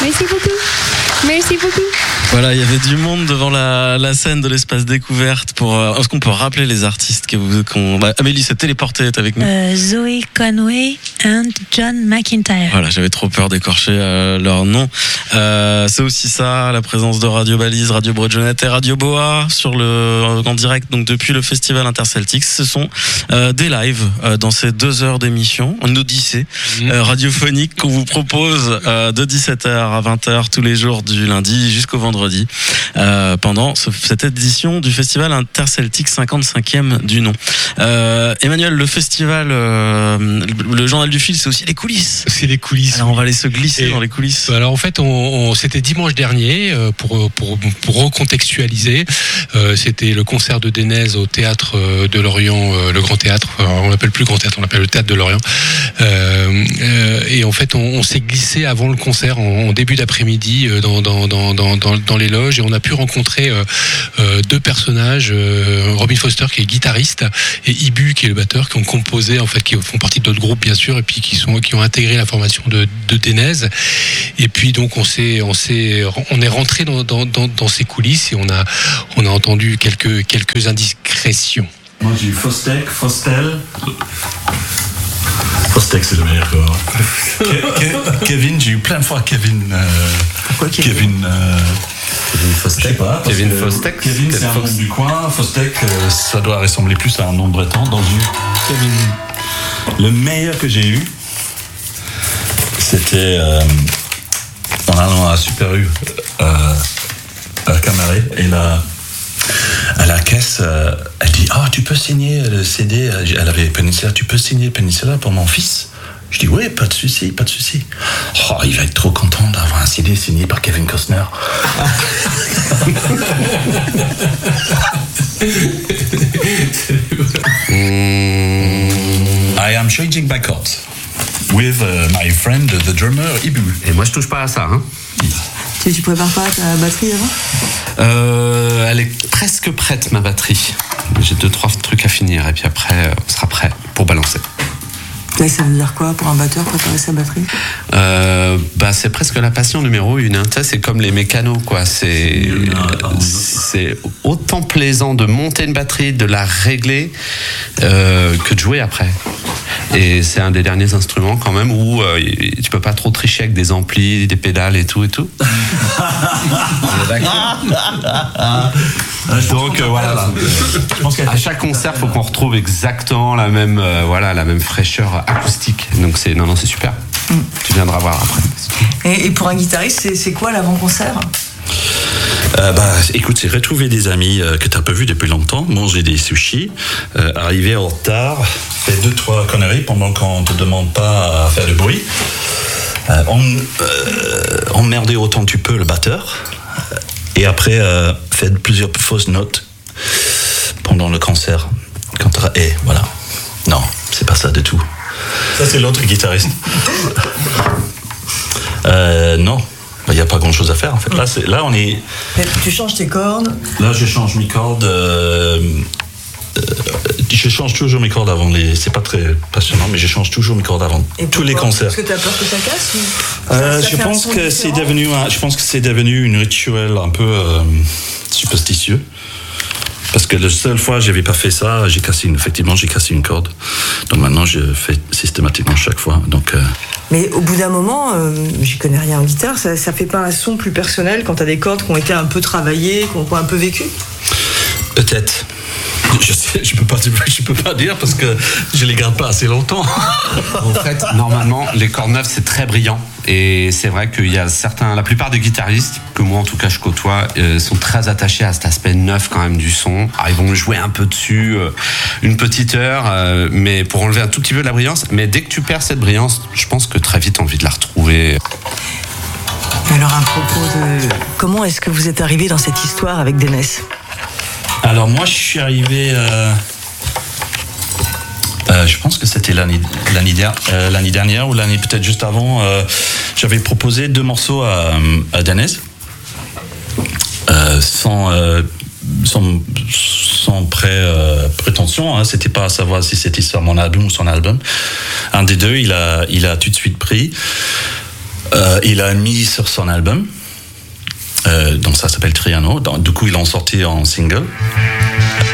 Merci beaucoup. Merci beaucoup. Voilà, il y avait du monde devant la scène de l'espace découverte. Est-ce qu'on peut rappeler les artistes Amélie s'est téléportée, est avec nous. Zoe Conway and John McIntyre. Voilà, j'avais trop peur d'écorcher leur nom. C'est aussi ça, la présence de Radio Balise, Radio Bredgenette et Radio Boa en direct, donc depuis le Festival Interceltics. Ce sont des lives dans ces 2 heures d'émission, une odyssée radiophonique qu'on vous propose de 17h à 20h tous les jours du lundi jusqu'au vendredi pendant cette édition du Festival Interceltics 55e du nom. Emmanuel, le festival, le journal du fil, c'est aussi les coulisses. C'est les coulisses. Alors on va aller se glisser dans les coulisses. Alors en fait, c'était dimanche dernier, pour recontextualiser, c'était le concert de Denez au théâtre de Lorient, le Grand Théâtre. On l'appelle plus Grand Théâtre, on l'appelle le Théâtre de Lorient. Et en fait, on s'est glissé avant le concert, en début d'après-midi, dans les loges, et on a pu rencontrer 2 personnages, Robin Foster qui est guitariste et Ibu qui est le batteur, qui ont composé, en fait, qui font partie d'autres groupes bien sûr, et puis qui ont intégré la formation de Denez. Et puis donc on est rentré dans ces coulisses et on a entendu quelques indiscrétions. Moi j'ai eu Fostek, Fostel. Fostek c'est le meilleur quoi. Kevin, j'ai eu plein de fois Kevin. Pourquoi Kevin Kevin Fostek. Je sais pas. Kevin Fostek. Kevin c'est un nom du coin. Fostek ça doit ressembler plus à un nom breton dans une. Kevin. Le meilleur que j'ai eu, c'était en allant à Super U à Camaret, et là à la caisse, elle dit tu peux signer le CD. Elle avait Peninsula, tu peux signer Peninsula pour mon fils. Je dis oui, pas de souci. Il va être trop content d'avoir un CD signé par Kevin Costner. I am changing my chords with my friend the drummer Ibu. Et moi je touche pas à ça. Tu prépares pas ta batterie avant ? Elle est presque prête, ma batterie. J'ai 2-3 trucs à finir et puis après on sera prêt pour balancer. Là, ça veut dire quoi pour un batteur préparer sa batterie ? C'est presque la passion numéro 1. C'est comme les mécanos, quoi. C'est autant plaisant de monter une batterie, de la régler, que de jouer après. Et c'est un des derniers instruments quand même où tu peux pas trop tricher avec des amplis, des pédales et tout. Donc voilà. Je pense qu'à chaque concert, il faut qu'on retrouve exactement la même fraîcheur acoustique. Donc c'est super. Tu viendras voir après. Et pour un guitariste, c'est quoi l'avant-concert ? Écoute, c'est retrouver des amis que tu n'as pas vus depuis longtemps, manger des sushis, arriver en retard, faire 2-3 conneries pendant qu'on ne te demande pas à faire du bruit, emmerder autant que tu peux le batteur, et après faire plusieurs fausses notes pendant le concert. Voilà. Non, c'est pas ça du tout. Ça, c'est l'autre guitariste. Non. Il n'y a pas grand chose à faire en fait. Là, on est. Tu changes tes cordes. Là, je change mes cordes. Je change toujours mes cordes avant les. C'est pas très passionnant, mais je change toujours mes cordes avant tous les concerts. Est-ce que tu as peur que ça casse Je pense que c'est devenu. Je pense que c'est devenu une rituel un peu superstitieux. Parce que la seule fois j'avais pas fait ça, j'ai cassé une corde. Donc maintenant je fais systématiquement chaque fois. Mais au bout d'un moment, j'y connais rien en guitare, ça fait pas un son plus personnel quand t'as des cordes qui ont été un peu travaillées, qui ont un peu vécu ? Peut-être. Je peux pas dire parce que je les garde pas assez longtemps. En fait, normalement, les cordes neuves c'est très brillant et c'est vrai qu'il y a la plupart des guitaristes que moi en tout cas je côtoie sont très attachés à cet aspect neuf quand même du son. Alors, ils vont jouer un peu dessus une petite heure, mais pour enlever un tout petit peu de la brillance. Mais dès que tu perds cette brillance, je pense que très vite t'as envie de la retrouver. Alors à propos de comment est-ce que vous êtes arrivé dans cette histoire avec Denez ? Alors moi je suis arrivé, je pense que c'était l'année dernière ou l'année peut-être juste avant, j'avais proposé 2 morceaux à Denez, sans prétention, c'était pas à savoir si c'était sur mon album ou son album. Un des deux il a tout de suite pris. Il a mis sur son album. Donc ça s'appelle Triano. Du coup, ils l'ont sorti en single.